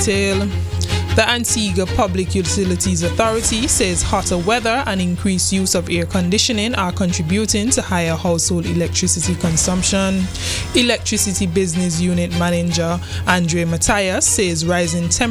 detail. The Antigua Public Utilities Authority says hotter weather and increased use of air conditioning are contributing to higher household electricity consumption. Electricity Business Unit Manager Andre Matthias says rising temperatures